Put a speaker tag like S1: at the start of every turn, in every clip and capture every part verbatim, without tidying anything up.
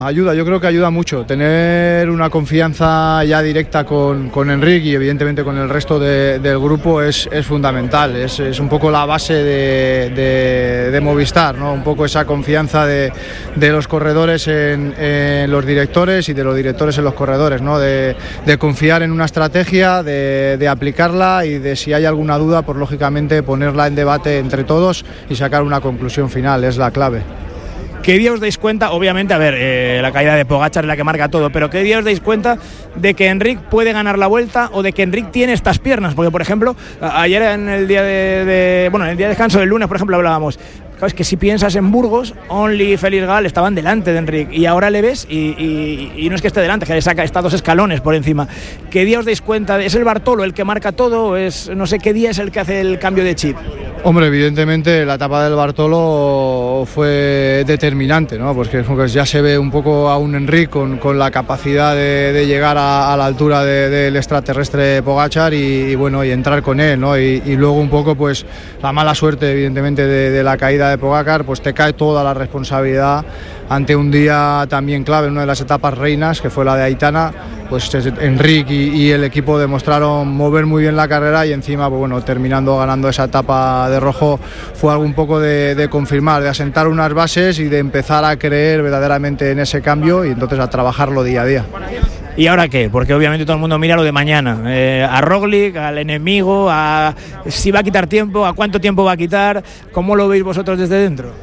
S1: Ayuda, yo creo que ayuda mucho tener una confianza ya directa con, con Enric y evidentemente con el resto de, del grupo es, es fundamental, es, es un poco la base de, de, de Movistar, ¿no? Un poco esa confianza de, de los corredores en, en los directores y de los directores en los corredores, ¿no? De, de confiar en una estrategia, de, de aplicarla y de si hay alguna duda, pues lógicamente ponerla en debate entre todos y sacar una conclusión final, es la clave.
S2: ¿Qué día os dais cuenta? Obviamente, a ver, eh, la caída de Pogačar es la que marca todo, pero ¿qué día os dais cuenta de que Enric puede ganar la Vuelta o de que Enric tiene estas piernas? Porque, por ejemplo, ayer en el día de, de bueno, en el día de descanso del lunes, por ejemplo, hablábamos. Es que si piensas en Burgos, Only y Félix Gal estaban delante de Enric y ahora le ves y, y, y no es que esté delante, que le saca, está dos escalones por encima. ¿Qué día os dais cuenta? ¿Es el Bartolo el que marca todo o es, no sé, qué día es el que hace el cambio de chip?
S1: Hombre, evidentemente la etapa del Bartolo fue determinante, ¿no? Porque ya se ve un poco a un Enric con, con la capacidad de, de llegar a, a la altura de, del extraterrestre Pogačar y, y bueno, y entrar con él, ¿no? Y, y luego un poco pues la mala suerte evidentemente de, de la caída de Pogačar, pues te cae toda la responsabilidad ante un día también clave, una de las etapas reinas que fue la de Aitana. Pues Enric y, y el equipo demostraron mover muy bien la carrera y encima, pues bueno, terminando ganando esa etapa de rojo fue algo un poco de, de confirmar, de asentar unas bases y de empezar a creer verdaderamente en ese cambio y entonces a trabajarlo día a día.
S2: ¿Y ahora qué? Porque obviamente todo el mundo mira lo de mañana, eh, a Roglic, al enemigo, a si va a quitar tiempo, a cuánto tiempo va a quitar, ¿cómo lo veis vosotros desde dentro?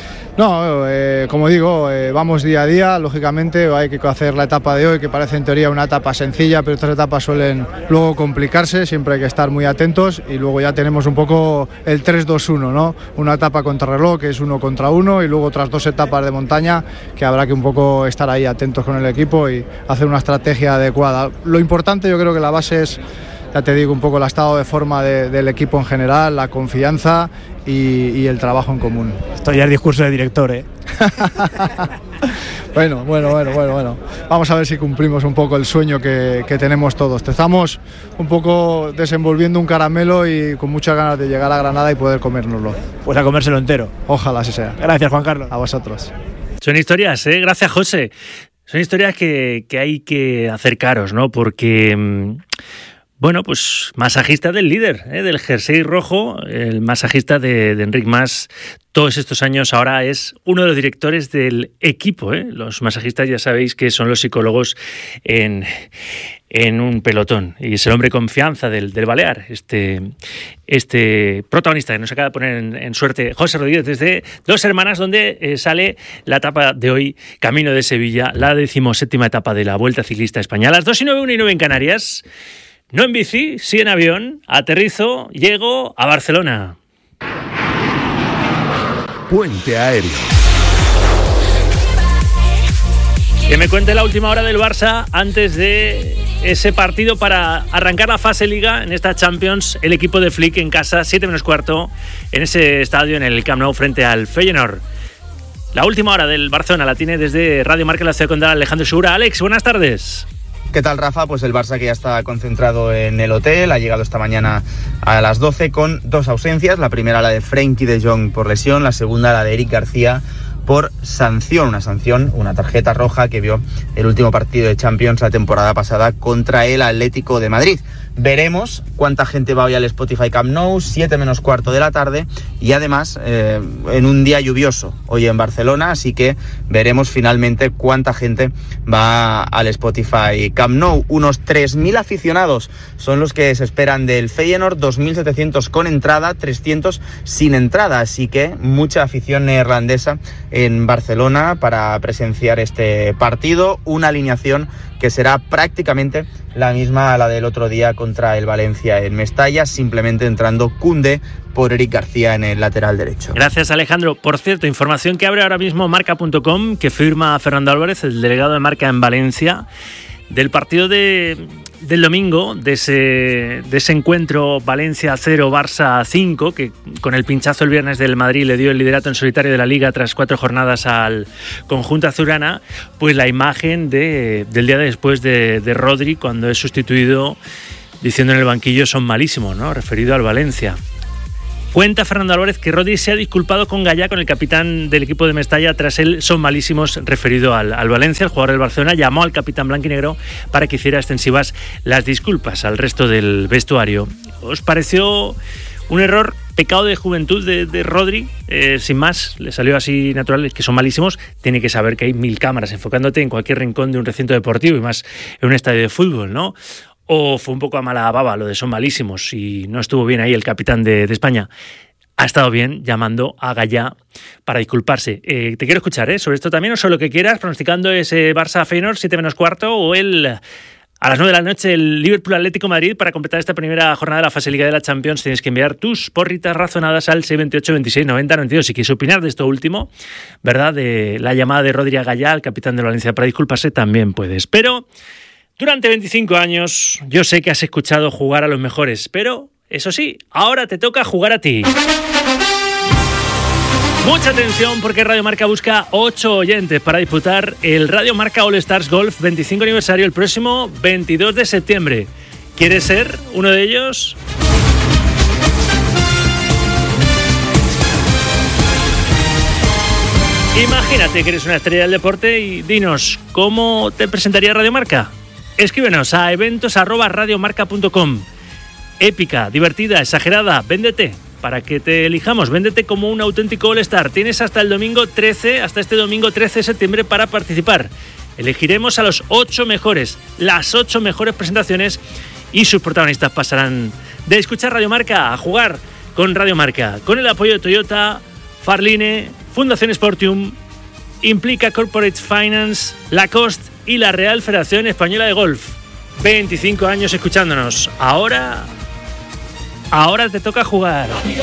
S1: No, eh, como digo, eh, vamos día a día, lógicamente hay que hacer la etapa de hoy, que parece en teoría una etapa sencilla, pero estas etapas suelen luego complicarse, siempre hay que estar muy atentos y luego ya tenemos un poco el tres dos uno, ¿no? Una etapa contra reloj, que es uno contra uno, y luego otras dos etapas de montaña, que habrá que un poco estar ahí atentos con el equipo y hacer una estrategia adecuada. Lo importante, yo creo que la base es, ya te digo, un poco el estado de forma de, del equipo en general, la confianza y, y el trabajo en común.
S2: Esto ya es discurso de director, ¿eh?
S1: bueno, bueno, bueno, bueno, bueno. Vamos a ver si cumplimos un poco el sueño que, que tenemos todos. Estamos un poco desenvolviendo un caramelo y con muchas ganas de llegar a Granada y poder comérnoslo.
S2: Pues a comérselo entero.
S1: Ojalá así sea.
S2: Gracias, Juan Carlos.
S1: A vosotros.
S3: Son historias, ¿eh? Gracias, José. Son historias que, que hay que acercaros, ¿no? Porque... Bueno, pues masajista del líder, ¿eh? Del jersey rojo, el masajista de, de Enric Mas, todos estos años ahora es uno de los directores del equipo, ¿eh? Los masajistas ya sabéis que son los psicólogos en, en un pelotón y es el hombre confianza del, del Balear, este, este protagonista que nos acaba de poner en, en suerte José Rodríguez desde Dos Hermanas, donde eh, sale la etapa de hoy, camino de Sevilla, la decimoséptima etapa de la Vuelta Ciclista España. A las dos y nueve, una y nueve en Canarias. No en bici, sí en avión, aterrizo, llego a Barcelona.
S4: Puente Aéreo.
S3: Que me cuente la última hora del Barça antes de ese partido para arrancar la fase Liga en esta Champions. El equipo de Flick en casa, siete menos cuarto, en ese estadio, en el Camp Nou, frente al Feyenoord. La última hora del Barcelona la tiene desde Radio Marca, la ciudad condal, Alejandro Segura. Alex, buenas tardes.
S5: ¿Qué tal, Rafa? Pues el Barça que ya está concentrado en el hotel, ha llegado esta mañana a las doce con dos ausencias, la primera la de Frenkie de Jong por lesión, la segunda la de Eric García por sanción, una sanción, una tarjeta roja que vio el último partido de Champions la temporada pasada contra el Atlético de Madrid. Veremos cuánta gente va hoy al Spotify Camp Nou, siete menos cuarto de la tarde y además eh, en un día lluvioso hoy en Barcelona, así que veremos finalmente cuánta gente va al Spotify Camp Nou. Unos tres mil aficionados son los que se esperan del Feyenoord, dos mil setecientos con entrada, trescientos sin entrada, así que mucha afición neerlandesa en Barcelona para presenciar este partido, una alineación que será prácticamente la misma a la del otro día contra el Valencia en Mestalla, simplemente entrando Koundé por Eric García en el lateral derecho.
S3: Gracias, Alejandro. Por cierto, información que abre ahora mismo marca punto com, que firma Fernando Álvarez, el delegado de Marca en Valencia, del partido de, del domingo, de ese, de ese encuentro Valencia cero, Barça cinco, que con el pinchazo el viernes del Madrid le dio el liderato en solitario de la Liga tras cuatro jornadas al conjunto azulgrana, pues la imagen de, del día después de, de Rodri, cuando es sustituido, diciendo en el banquillo son malísimos, ¿no? Referido al Valencia. Cuenta Fernando Álvarez que Rodri se ha disculpado con Gallá, con el capitán del equipo de Mestalla, tras el "son malísimos" referido al, al Valencia. El jugador del Barcelona llamó al capitán blanquinegro para que hiciera extensivas las disculpas al resto del vestuario. ¿Os pareció un error, pecado de juventud de, de Rodri? Eh, sin más, le salió así natural, es que son malísimos. Tiene que saber que hay mil cámaras enfocándote en cualquier rincón de un recinto deportivo y más en un estadio de fútbol, ¿no? ¿O fue un poco a mala baba lo de son malísimos y no estuvo bien ahí el capitán de, de España? Ha estado bien llamando a Gallá para disculparse. Eh, te quiero escuchar ¿eh? sobre esto también, o sobre lo que quieras, pronosticando ese Barça-Feyenoord siete menos cuarto, o el a las nueve de la noche el Liverpool-Atlético Madrid. Para completar esta primera jornada de la fase Liga de la Champions tienes que enviar tus porritas razonadas al seis veintiocho veintiséis noventa noventa y dos. Si quieres opinar de esto último, ¿verdad?, de la llamada de Rodri a Gallá, el capitán de Valencia, para disculparse, también puedes. Pero durante veinticinco años yo sé que has escuchado jugar a los mejores, pero eso sí, ahora te toca jugar a ti. Mucha atención, porque Radio Marca busca ocho oyentes para disputar el Radio Marca All Stars Golf veinticinco aniversario el próximo veintidós de septiembre. ¿Quieres ser uno de ellos? Imagínate que eres una estrella del deporte y dinos, ¿cómo te presentaría Radio Marca? Escríbenos a eventos arroba radiomarca punto com. Épica, divertida, exagerada, véndete para que te elijamos, véndete como un auténtico All-Star. Tienes hasta el domingo trece, hasta este domingo trece de septiembre para participar. Elegiremos a los ocho mejores, las ocho mejores presentaciones, y sus protagonistas pasarán de escuchar Radio Marca a jugar con Radio Marca, con el apoyo de Toyota, Farline, Fundación Sportium, Implica Corporate Finance, Lacoste y la Real Federación Española de Golf. veinticinco años escuchándonos. Ahora, ahora te toca jugar.